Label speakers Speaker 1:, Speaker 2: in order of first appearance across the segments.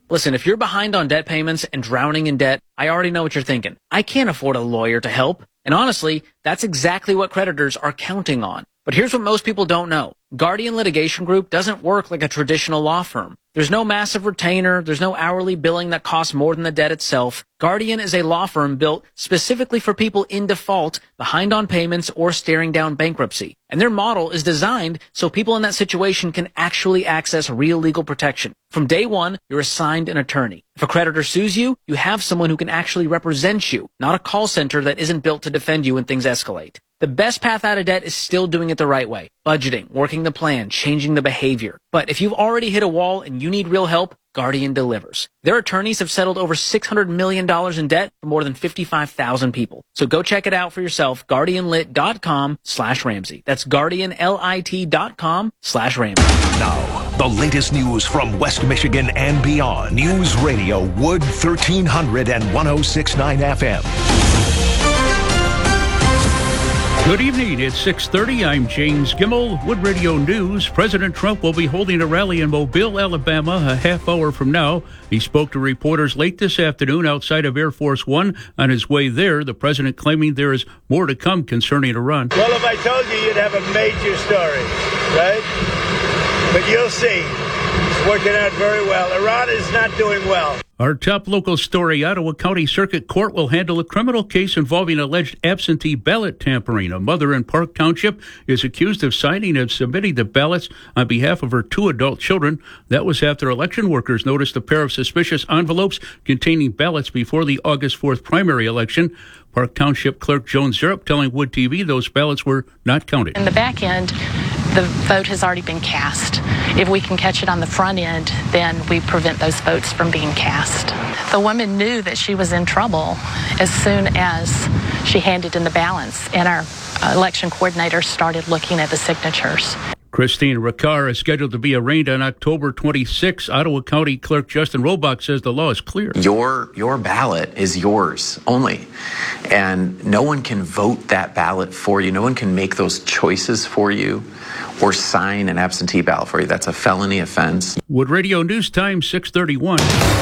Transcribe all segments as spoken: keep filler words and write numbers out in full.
Speaker 1: Listen, if you're behind on debt payments and drowning in debt, I already know what you're thinking. I can't afford a lawyer to help. And honestly, that's exactly what creditors are counting on. But here's what most people don't know. Guardian Litigation Group doesn't work like a traditional law firm. There's no massive retainer. There's no hourly billing that costs more than the debt itself. Guardian is a law firm built specifically for people in default, behind on payments, or staring down bankruptcy. And their model is designed so people in that situation can actually access real legal protection. From day one, you're assigned an attorney. If a creditor sues you, you have someone who can actually represent you, not a call center that isn't built to defend you when things escalate. The best path out of debt is still doing it the right way. Budgeting, working the plan, changing the behavior. But if you've already hit a wall and you need real help, Guardian delivers. Their attorneys have settled over six hundred million dollars in debt for more than fifty-five thousand people. So go check it out for yourself, guardianlit.com slash Ramsey. That's guardianlit.com slash Ramsey.
Speaker 2: Now, the latest news from West Michigan and beyond. News Radio Wood thirteen hundred and one oh six point nine F M.
Speaker 3: Good evening. It's six thirty. I'm James Gimmel. Wood Radio News. President Trump will be holding a rally in Mobile, Alabama, a half hour from now. He spoke to reporters late this afternoon outside of Air Force One. On his way there, the president claiming there is more to come concerning Iran.
Speaker 4: Well, if I told you, you'd have a major story, right? But you'll see. It's working out very well. Iran is not doing well.
Speaker 3: Our top local story, Ottawa County Circuit Court will handle a criminal case involving alleged absentee ballot tampering. A mother in Park Township is accused of signing and submitting the ballots on behalf of her two adult children. That was after election workers noticed a pair of suspicious envelopes containing ballots before the August fourth primary election. Park Township Clerk Joan Zerup telling Wood T V those ballots were not counted.
Speaker 5: In the back end, the vote has already been cast. If we can catch it on the front end, then we prevent those votes from being cast. The woman knew that she was in trouble as soon as she handed in the ballots, and our election coordinator started looking at the signatures.
Speaker 3: Christine Ricard is scheduled to be arraigned on October twenty-sixth. Ottawa County Clerk Justin Robach says the law is clear.
Speaker 6: Your your ballot is yours only, and no one can vote that ballot for you. No one can make those choices for you or sign an absentee ballot for you. That's a felony offense.
Speaker 3: Wood Radio News Time, six thirty-one.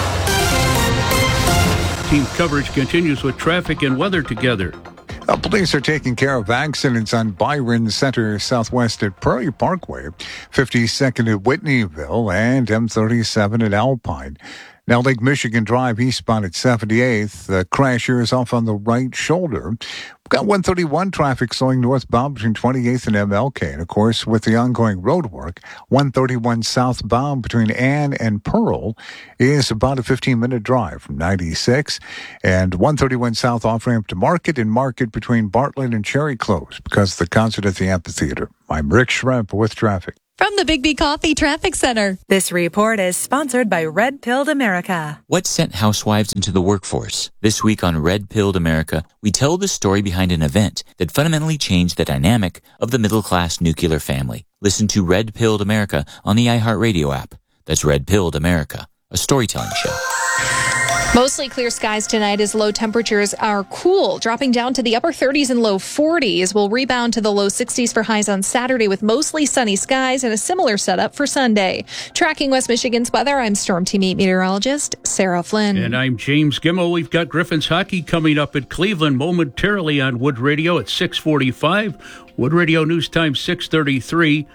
Speaker 3: Team coverage continues with traffic and weather together.
Speaker 7: Uh, police are taking care of accidents on Byron Center Southwest at Prairie Parkway, fifty-second at Whitneyville, and M thirty-seven at Alpine. Now, Lake Michigan Drive eastbound at seventy-eighth. The crasher is off on the right shoulder. We've got one thirty-one traffic slowing northbound between twenty-eighth and M L K. And, of course, with the ongoing road work, one thirty-one southbound between Ann and Pearl is about a fifteen-minute drive from ninety-six. And one thirty-one south off-ramp to Market, and Market between Bartlett and Cherry closed because of the concert at the amphitheater. I'm Rick Schremp with traffic.
Speaker 8: From the Big B Coffee Traffic Center. This report is sponsored by Red Pilled America.
Speaker 9: What sent housewives into the workforce? This week on Red Pilled America, we tell the story behind an event that fundamentally changed the dynamic of the middle-class nuclear family. Listen to Red Pilled America on the iHeartRadio app. That's Red Pilled America, a storytelling show.
Speaker 10: Mostly clear skies tonight as low temperatures are cool, dropping down to the upper thirties and low forties. We'll rebound to the low sixties for highs on Saturday with mostly sunny skies and a similar setup for Sunday. Tracking West Michigan's weather, I'm Storm Team eight meteorologist Sarah Flynn.
Speaker 3: And I'm James Gimmel. We've got Griffins hockey coming up at Cleveland momentarily on Wood Radio at six forty-five. Wood Radio News Time six thirty-three.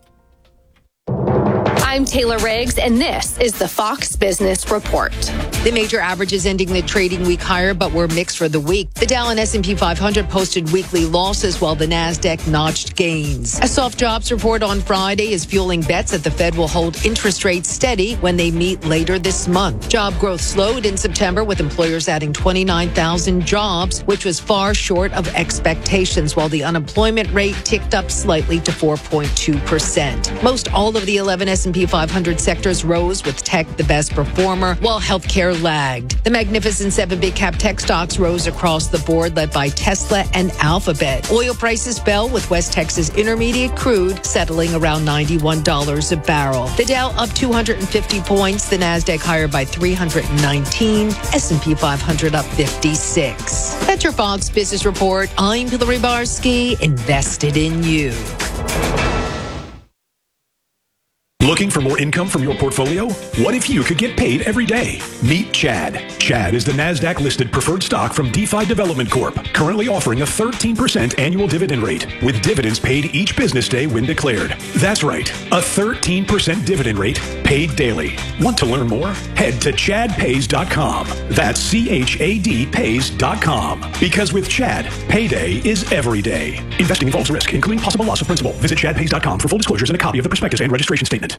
Speaker 11: I'm Taylor Riggs, and this is the Fox Business Report.
Speaker 12: The major averages ending the trading week higher, but were mixed for the week. The Dow and S and P five hundred posted weekly losses, while the Nasdaq notched gains. A soft jobs report on Friday is fueling bets that the Fed will hold interest rates steady when they meet later this month. Job growth slowed in September, with employers adding twenty-nine thousand jobs, which was far short of expectations, while the unemployment rate ticked up slightly to four point two percent. Most all of the eleven S and P five hundred sectors rose, with tech the best performer, while healthcare lagged. The Magnificent Seven big cap tech stocks rose across the board, led by Tesla and Alphabet. Oil prices fell, with West Texas Intermediate crude settling around ninety-one dollars a barrel. The Dow up two hundred fifty points, the Nasdaq higher by three hundred nineteen, S and P five hundred up fifty-six. That's your Fox Business Report. I'm Hillary Barsky, invested in you.
Speaker 2: Looking for more income from your portfolio? What if you could get paid every day? Meet Chad. Chad is the NASDAQ-listed preferred stock from DeFi Development Corp, currently offering a thirteen percent annual dividend rate, with dividends paid each business day when declared. That's right, a thirteen percent dividend rate paid daily. Want to learn more? Head to chad pays dot com. That's C H A D pays dot com. Because with Chad, payday is every day. Investing involves risk, including possible loss of principal. Visit chad pays dot com for full disclosures and a copy of the prospectus and registration statement.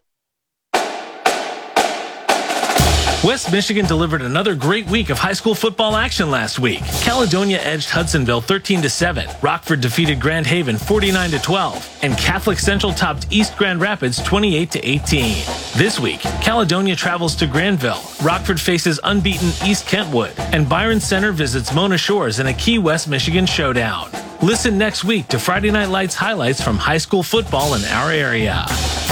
Speaker 13: West Michigan delivered another great week of high school football action last week. Caledonia edged Hudsonville thirteen to seven. Rockford defeated Grand Haven forty-nine to twelve. And Catholic Central topped East Grand Rapids twenty-eight to eighteen. This week, Caledonia travels to Granville. Rockford faces unbeaten East Kentwood. And Byron Center visits Mona Shores in a key West Michigan showdown. Listen next week to Friday Night Lights highlights from high school football in our area.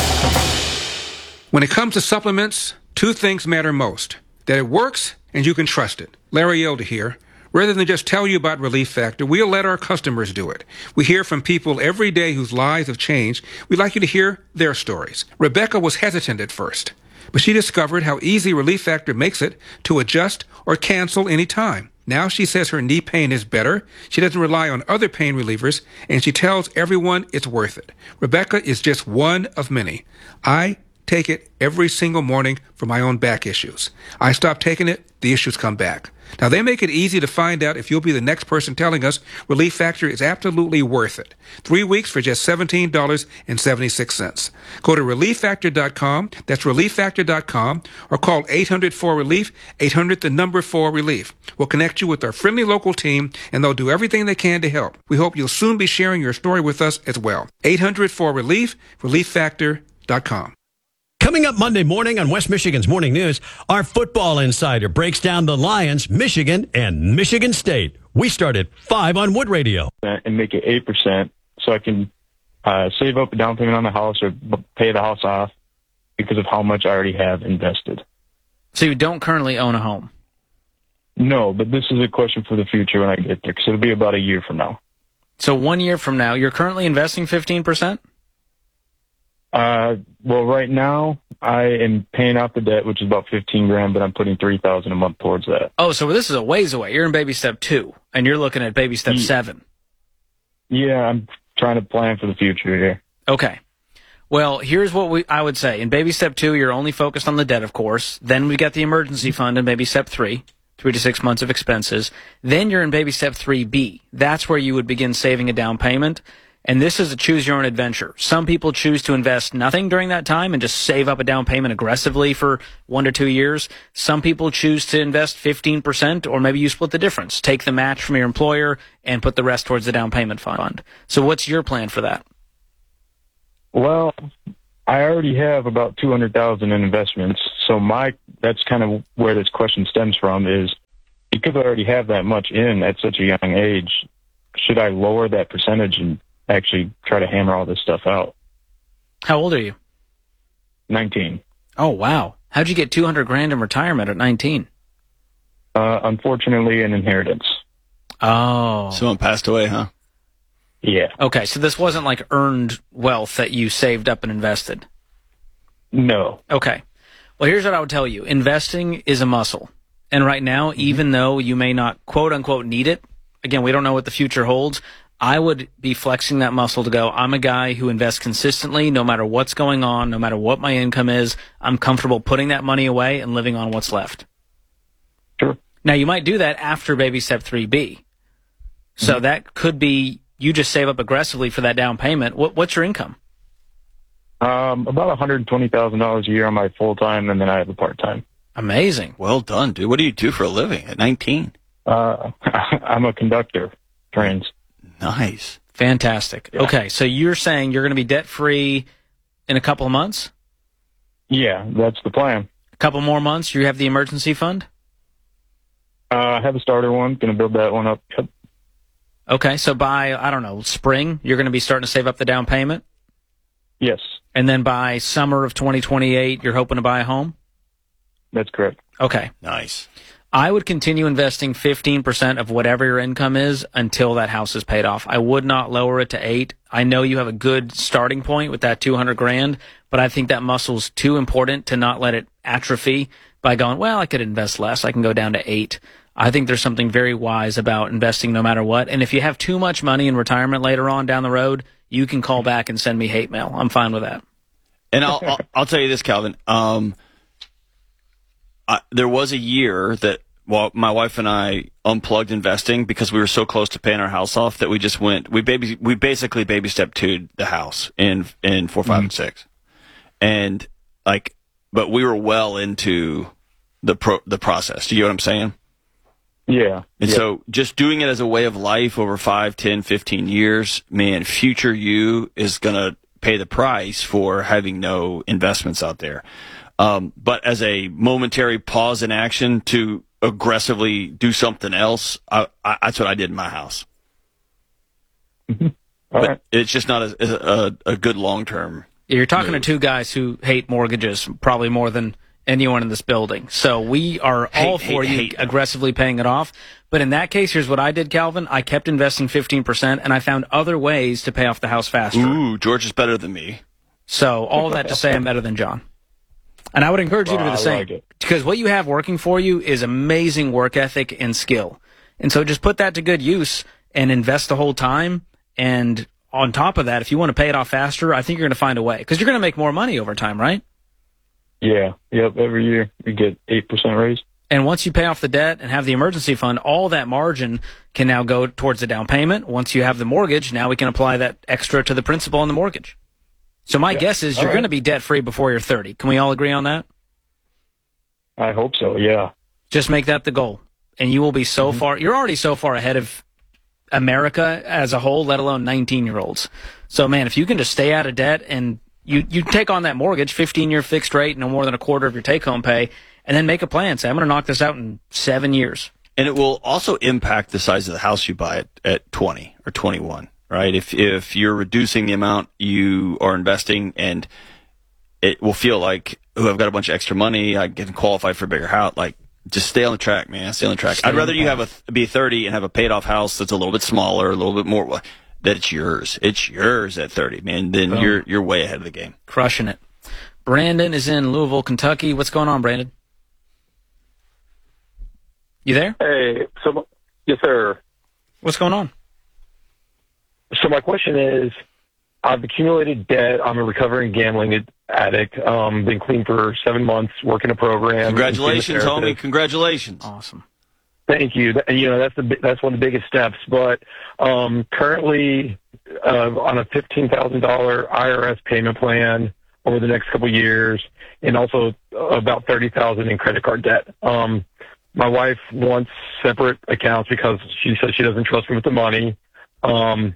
Speaker 14: When it comes to supplements, two things matter most: that it works and you can trust it. Larry Elder here. Rather than just tell you about Relief Factor, we'll let our customers do it. We hear from people every day whose lives have changed. We'd like you to hear their stories. Rebecca was hesitant at first, but she discovered how easy Relief Factor makes it to adjust or cancel any time. Now she says her knee pain is better, she doesn't rely on other pain relievers, and she tells everyone it's worth it. Rebecca is just one of many. I take it every single morning for my own back issues. I stop taking it, the issues come back. Now, they make it easy to find out if you'll be the next person telling us Relief Factor is absolutely worth it. Three weeks for just seventeen dollars and seventy-six cents. Go to relief factor dot com, that's relief factor dot com, or call eight hundred four relief, eight hundred the number four relief. We'll connect you with our friendly local team, and they'll do everything they can to help. We hope you'll soon be sharing your story with us as well. eight hundred four relief, relief factor dot com.
Speaker 15: Coming up Monday morning on West Michigan's Morning News, our football insider breaks down the Lions, Michigan, and Michigan State. We start at five on Wood Radio.
Speaker 16: And make it eight percent so I can uh, save up a down payment on the house or pay the house off because of how much I already have invested.
Speaker 1: So you don't currently own a home?
Speaker 16: No, but this is a question for the future when I get there, because it'll be about a year from now.
Speaker 1: So one year from now, you're currently investing fifteen percent?
Speaker 16: Uh, well, right now I am paying off the debt, which is about fifteen grand, but I'm putting three thousand a month towards that.
Speaker 1: Oh, so this is a ways away. You're in baby step two, and you're looking at baby step
Speaker 16: yeah.
Speaker 1: seven.
Speaker 16: Yeah, I'm trying to plan for the future here.
Speaker 1: Okay. Well, here's what we I would say. In baby step two, you're only focused on the debt, of course. Then we got the emergency fund in baby step three, three to six months of expenses. Then you're in baby step three B. That's where you would begin saving a down payment. And this is a choose-your-own adventure. Some people choose to invest nothing during that time and just save up a down payment aggressively for one to two years. Some people choose to invest fifteen percent, or maybe you split the difference. Take the match from your employer and put the rest towards the down payment fund. So what's your plan for that?
Speaker 16: Well, I already have about two hundred thousand dollars in investments. So my that's kind of where this question stems from, is because I already have that much in at such a young age, should I lower that percentage and actually try to hammer all this stuff out?
Speaker 1: How old are you?
Speaker 16: nineteen.
Speaker 1: Oh, wow. How'd you get two hundred grand in retirement at nineteen?
Speaker 16: Uh, unfortunately, an inheritance.
Speaker 1: Oh.
Speaker 17: Someone passed away, huh?
Speaker 16: Yeah.
Speaker 1: Okay, so this wasn't like earned wealth that you saved up and invested?
Speaker 16: No.
Speaker 1: Okay. Well, here's what I would tell you. Investing is a muscle. And right now, mm-hmm. even though you may not quote-unquote need it, again, we don't know what the future holds, I would be flexing that muscle to go, I'm a guy who invests consistently no matter what's going on, no matter what my income is. I'm comfortable putting that money away and living on what's left.
Speaker 16: Sure.
Speaker 1: Now, you might do that after baby step three B. So mm-hmm. that could be you just save up aggressively for that down payment. What, what's your income?
Speaker 16: Um, about one hundred twenty thousand dollars a year on my full-time, and then I have a part-time.
Speaker 1: Amazing.
Speaker 17: Well done, dude. What do you do for a living at nineteen?
Speaker 16: Uh, I'm a conductor, trains.
Speaker 17: Nice.
Speaker 1: Fantastic.
Speaker 16: Yeah.
Speaker 1: Okay, so you're saying you're going to be debt-free in a couple of months?
Speaker 16: Yeah, that's the plan.
Speaker 1: A couple more months, you have the emergency fund?
Speaker 16: Uh, I have a starter one. Going to build that one up. Yep.
Speaker 1: Okay, so by, I don't know, spring, you're going to be starting to save up the down payment?
Speaker 16: Yes.
Speaker 1: And then by summer of twenty twenty-eight, you're hoping to buy a home?
Speaker 16: That's correct.
Speaker 1: Okay.
Speaker 17: Nice.
Speaker 1: I would continue investing fifteen percent of whatever your income is until that house is paid off. I would not lower it to eight. I know you have a good starting point with that two hundred grand, but I think that muscle's too important to not let it atrophy by going, well, I could invest less. I can go down to eight. I think there's something very wise about investing no matter what. And if you have too much money in retirement later on down the road, you can call back and send me hate mail. I'm fine with that.
Speaker 17: And I'll, I'll, I'll tell you this, Calvin. Um, I, there was a year that well, my wife and I unplugged investing because we were so close to paying our house off that we just went. We baby we basically baby step two'd the house in in four, five, mm-hmm. and six, and like, but we were well into the pro, the process. Do you know what I'm saying?
Speaker 16: Yeah.
Speaker 17: And
Speaker 16: yeah.
Speaker 17: so just doing it as a way of life over five, ten, fifteen years, man, future you is gonna pay the price for having no investments out there. Um, but as a momentary pause in action to aggressively do something else, I, I, that's what I did in my house.
Speaker 16: Mm-hmm.
Speaker 17: But
Speaker 16: right.
Speaker 17: It's just not a, a, a good long-term
Speaker 1: You're talking
Speaker 17: move.
Speaker 1: to two guys who hate mortgages probably more than anyone in this building. So we are
Speaker 17: hate,
Speaker 1: all for
Speaker 17: hate,
Speaker 1: you
Speaker 17: hate.
Speaker 1: aggressively paying it off. But in that case, here's what I did, Calvin. I kept investing fifteen percent, and I found other ways to pay off the house faster.
Speaker 17: Ooh, George is better than me.
Speaker 1: So all that to say I'm better than John. And I would encourage you to do the
Speaker 16: I
Speaker 1: same.
Speaker 16: like it.
Speaker 1: Because what you have working for you is amazing work ethic and skill. And so just put that to good use and invest the whole time. And on top of that, if you want to pay it off faster, I think you're going to find a way. Because you're going to make more money over time, right?
Speaker 16: Yeah. Yep. Every year we get eight percent raise.
Speaker 1: And once you pay off the debt and have the emergency fund, all that margin can now go towards the down payment. Once you have the mortgage, now we can apply that extra to the principal on the mortgage. So my
Speaker 16: yeah.
Speaker 1: guess is you're
Speaker 16: right.
Speaker 1: going to be debt-free before you're thirty. Can we all agree on that?
Speaker 16: I hope so, yeah.
Speaker 1: Just make that the goal. And you will be so
Speaker 16: mm-hmm.
Speaker 1: far, you're already so far ahead of America as a whole, let alone nineteen-year-olds. So, man, if you can just stay out of debt and you, you take on that mortgage, fifteen-year fixed rate, no more than a quarter of your take-home pay, and then make a plan. Say, I'm going to knock this out in seven years.
Speaker 17: And it will also impact the size of the house you buy at, at twenty or twenty-one. Right? If if you're reducing the amount you are investing, and it will feel like, oh, I've got a bunch of extra money, I can qualify for a bigger house. Like, just stay on the track, man. Stay on the track.
Speaker 1: Stay
Speaker 17: I'd rather you
Speaker 1: path.
Speaker 17: have a be thirty and have a paid off house that's a little bit smaller, a little bit more. That it's yours. It's yours at thirty, man. Then
Speaker 1: Boom.
Speaker 17: you're you're way ahead of the game.
Speaker 1: Crushing it. Brandon is in Louisville, Kentucky. What's going on, Brandon? You there?
Speaker 18: Hey, so yes, sir.
Speaker 1: What's going on?
Speaker 18: So my question is, I've accumulated debt. I'm a recovering gambling addict. Um, been clean for seven months, working a program.
Speaker 17: Congratulations, homie. Congratulations.
Speaker 1: Awesome.
Speaker 18: Thank you. You know, that's the that's one of the biggest steps. But um, currently uh, on a fifteen thousand dollars I R S payment plan over the next couple of years, and also about thirty thousand dollars in credit card debt. Um, my wife wants separate accounts because she says she doesn't trust me with the money. Um,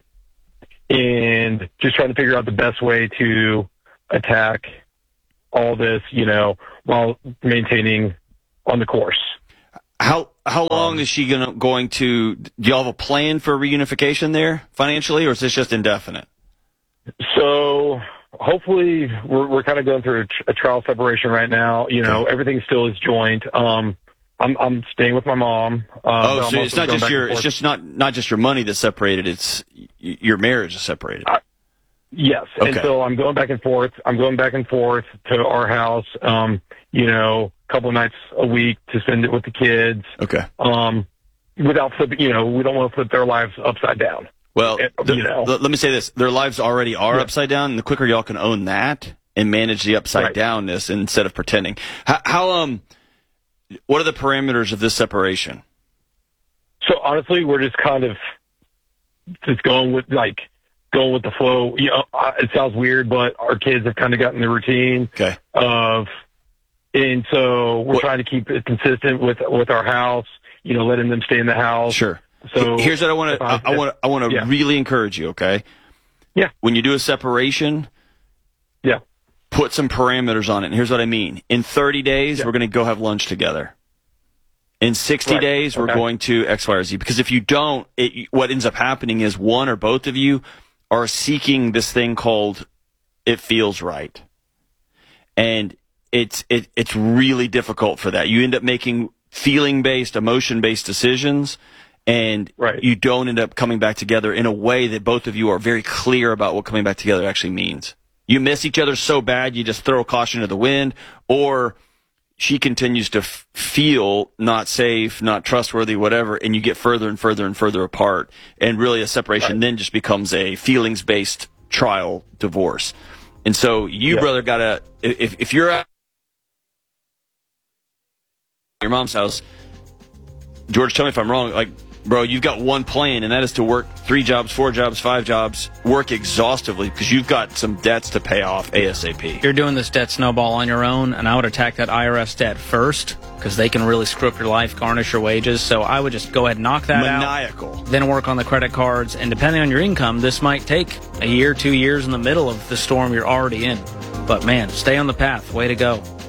Speaker 18: and just trying to figure out the best way to attack all this, you know, while maintaining on the course.
Speaker 17: How how long um, is she gonna going to? Do y'all have a plan for reunification there financially, or is this just indefinite?
Speaker 18: So hopefully, we're we're kind of going through a, tr- a trial separation right now. You know, okay. Everything still is joint. Um, I'm I'm staying with my mom. Uh,
Speaker 17: oh, so it's not just your it's just not not just your money that's separated. It's your marriage is separated.
Speaker 18: Uh, yes,
Speaker 17: okay.
Speaker 18: And so I'm going back and forth. I'm going back and forth to our house. Um, you know, a couple of nights a week to spend it with the kids.
Speaker 17: Okay.
Speaker 18: Um, without flip, you know, we don't want to flip their lives upside down.
Speaker 17: Well,
Speaker 18: it,
Speaker 17: the,
Speaker 18: you know.
Speaker 17: the, let me say this: their lives already are yeah. upside down, and the quicker y'all can own that and manage the upside right. downness instead of pretending. How, how um. What are the parameters of this separation?
Speaker 18: So honestly, we're just kind of just going with like going with the flow. You know, it sounds weird, but our kids have kind of gotten the routine
Speaker 17: okay.
Speaker 18: of, and so we're
Speaker 17: what?
Speaker 18: trying to keep it consistent with with our house. You know, letting them stay in the house.
Speaker 17: Sure.
Speaker 18: So
Speaker 17: here's what I want to I want I want to
Speaker 18: yeah.
Speaker 17: really encourage you. Okay.
Speaker 18: Yeah.
Speaker 17: When you do a separation.
Speaker 18: Yeah.
Speaker 17: Put some parameters on it. And here's what I mean. In thirty days, yeah. we're going to go have lunch together. In sixty
Speaker 18: right.
Speaker 17: days, we're
Speaker 18: okay.
Speaker 17: going to X, Y, or Z. Because if you don't, it, what ends up happening is one or both of you are seeking this thing called it feels right. And it's it, it's really difficult for that. You end up making feeling-based, emotion-based decisions, and
Speaker 18: right.
Speaker 17: you don't end up coming back together in a way that both of you are very clear about what coming back together actually means. you miss each other so bad you just throw caution to the wind, or she continues to f- feel not safe, not trustworthy, whatever, and you get further and further and further apart. And really a separation right. then just becomes a feelings-based trial divorce. And so you, yeah. brother, got to, if, if you're at your mom's house, George, tell me if I'm wrong, like, bro, you've got one plan, and that is to work three jobs, four jobs, five jobs, work exhaustively because you've got some debts to pay off ASAP.
Speaker 1: You're doing this debt snowball on your own, and I would attack that I R S debt first because they can really screw up your life, garnish your wages. So I would just go ahead and knock that
Speaker 17: Maniacal.
Speaker 1: out. Then work on the credit cards, and depending on your income, this might take a year, two years in the middle of the storm you're already in. But, man, stay on the path. Way to go.